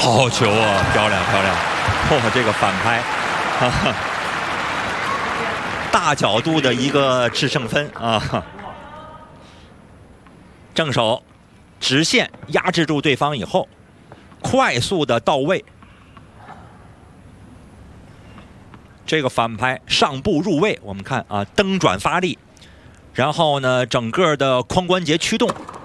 好球啊，漂亮漂亮！哦，这个反拍，哈哈，大角度的一个制胜分啊！正手直线压制住对方以后，快速的到位。这个反拍上步入位，我们看啊，蹬转发力，然后呢，整个的髋关节驱动